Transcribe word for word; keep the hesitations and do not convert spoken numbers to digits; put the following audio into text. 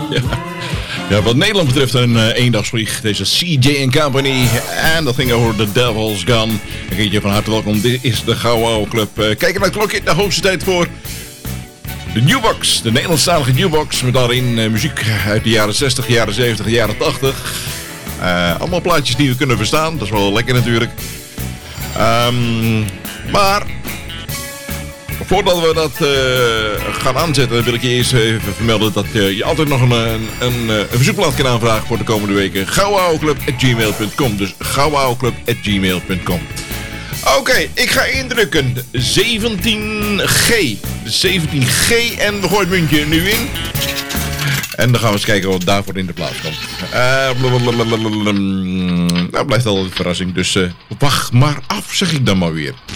Ja. Ja, wat Nederland betreft een uh, eendagsvlieg, deze C J and Company. En dat ging over The Devil's Gun. Een keertje van harte welkom, dit is de Gouden Ouwe Club. Uh, kijken naar het klokje, de hoogste tijd voor de Newbox. De Nederlandstalige Newbox, met daarin uh, muziek uit de jaren zestig, jaren zeventig, jaren tachtig. Uh, allemaal plaatjes die we kunnen verstaan, dat is wel lekker natuurlijk. Um, maar... Voordat we dat uh, gaan aanzetten, wil ik je eerst even vermelden dat uh, je altijd nog een, een, een, een verzoekplaat kan aanvragen voor de komende weken. gouden at gmail punt com. Dus gouden at gmail punt com. Oké, okay, ik ga indrukken. zeventien G. De zeventien G en we gooien het muntje nu in. En dan gaan we eens kijken wat daarvoor in de plaats komt. Uh, nou, blijft altijd een verrassing. Dus uh, wacht maar af, zeg ik dan maar weer.